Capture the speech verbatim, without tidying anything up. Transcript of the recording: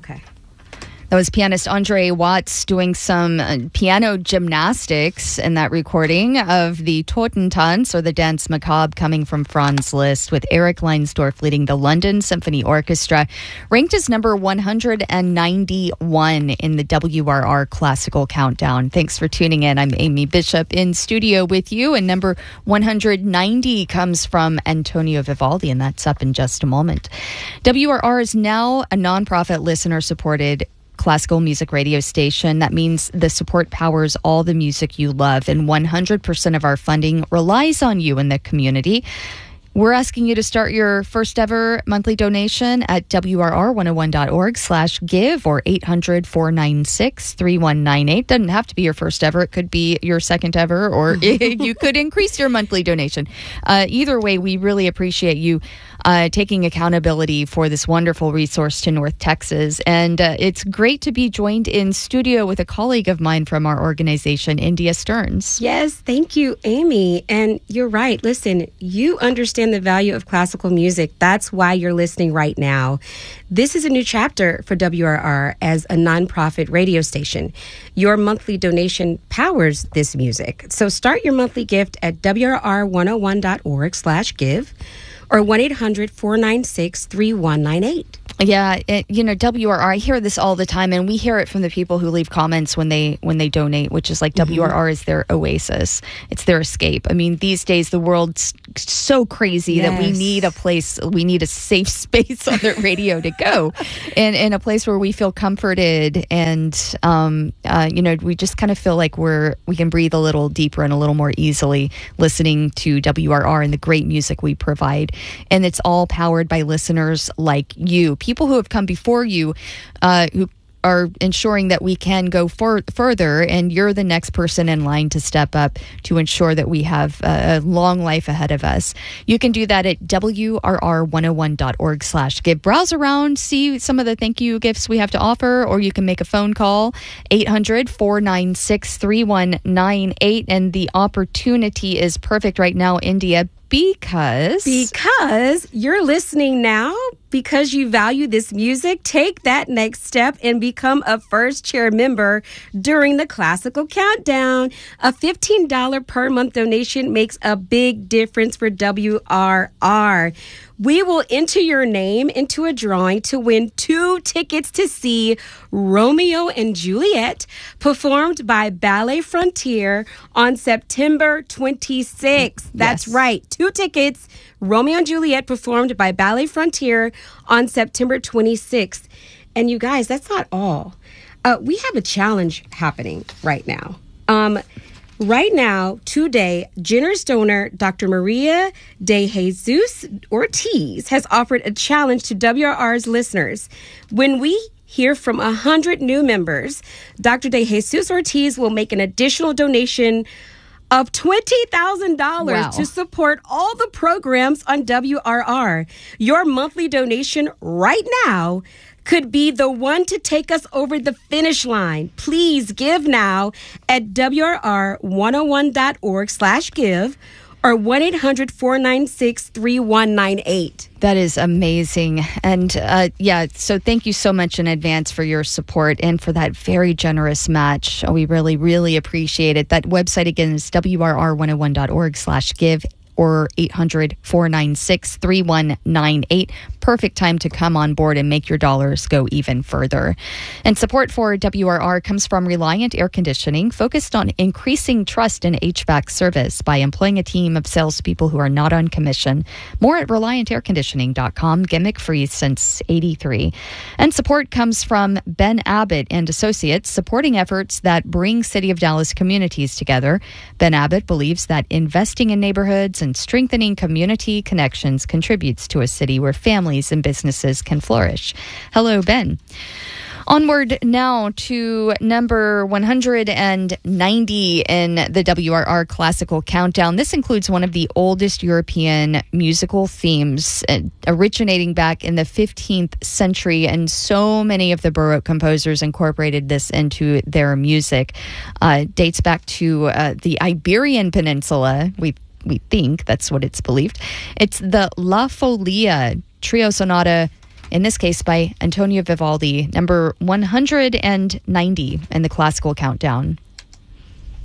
Okay. That was pianist Andre Watts doing some uh, piano gymnastics in that recording of the Totentanz, or the Dance Macabre, coming from Franz Liszt, with Eric Leinsdorf leading the London Symphony Orchestra, ranked as number one hundred ninety-one in the W R R Classical Countdown. Thanks for tuning in. I'm Amy Bishop in studio with you, and number one hundred ninety comes from Antonio Vivaldi, and that's up in just a moment. W R R is now a nonprofit, listener-supported classical music radio station. That means the support powers all the music you love, and one hundred percent of our funding relies on you in the community. We're asking you to start your first ever monthly donation at W R R one oh one dot org slash give or eight hundred, four nine six, three one nine eight. Doesn't have to be your first ever. It could be your second ever, or you could increase your monthly donation. Uh, either way, we really appreciate you uh, taking accountability for this wonderful resource to North Texas. And uh, it's great to be joined in studio with a colleague of mine from our organization, India Stearns. Yes, thank you, Amy. And you're right. Listen, you understand the value of classical music. That's why you're listening right now. This is a new chapter for W R R as a nonprofit radio station. Your monthly donation powers this music. So start your monthly gift at W R R one oh one dot org slash give or one eight hundred, four nine six, three one nine eight. Yeah, it, you know, W R R, I hear this all the time, and we hear it from the people who leave comments when they when they donate, which is like, mm-hmm. W R R is their oasis. It's their escape. I mean, these days, the world's so crazy yes. that we need a place, we need a safe space on the radio to go, and, and a place where we feel comforted, and, um, uh, you know, we just kind of feel like we're we can breathe a little deeper and a little more easily listening to W R R and the great music we provide. And it's all powered by listeners like you. People who have come before you, uh, who are ensuring that we can go for- further, and you're the next person in line to step up to ensure that we have a, a long life ahead of us. You can do that at W R R one oh one dot org slash give. Browse around, see some of the thank you gifts we have to offer, or you can make a phone call, eight hundred, four nine six, three one nine eight. And the opportunity is perfect right now, India, because... Because you're listening now, because you value this music, take that next step and become a first chair member during the Classical Countdown. A fifteen dollars per month donation makes a big difference for W R R. We will enter your name into a drawing to win two tickets to see Romeo and Juliet, performed by Ballet Frontier on September twenty-sixth. That's yes. right. Two tickets, Romeo and Juliet, performed by Ballet Frontier on September twenty-sixth. And you guys, that's not all. Uh, we have a challenge happening right now. Um, Right now, today, generous donor Doctor Maria de Jesus Ortiz has offered a challenge to W R R's listeners. When we hear from one hundred new members, Doctor de Jesus Ortiz will make an additional donation of twenty thousand dollars wow. to support all the programs on W R R. Your monthly donation right now could be the one to take us over the finish line. Please give now at W R R one oh one dot org slash give or one eight hundred, four nine six, three one nine eight. That is amazing. And uh, yeah, so thank you so much in advance for your support and for that very generous match. We really, really appreciate it. That website again is W R R one oh one dot org slash give or eight hundred, four nine six, three one nine eight. Perfect time to come on board and make your dollars go even further. And support for W R R comes from Reliant Air Conditioning, focused on increasing trust in H V A C service by employing a team of salespeople who are not on commission. More at reliant air conditioning dot com, gimmick free since eighty-three. And support comes from Ben Abbott and Associates, supporting efforts that bring City of Dallas communities together. Ben Abbott believes that investing in neighborhoods and strengthening community connections contributes to a city where families and businesses can flourish. Hello, Ben. Onward now to number one hundred ninety in the W R R Classical Countdown. This includes one of the oldest European musical themes, uh, originating back in the fifteenth century, and so many of the Baroque composers incorporated this into their music. Uh, dates back to uh, the Iberian Peninsula. We we think that's what it's believed. It's the La Folia Trio Sonata in this case by Antonio Vivaldi, number one hundred ninety in the classical countdown.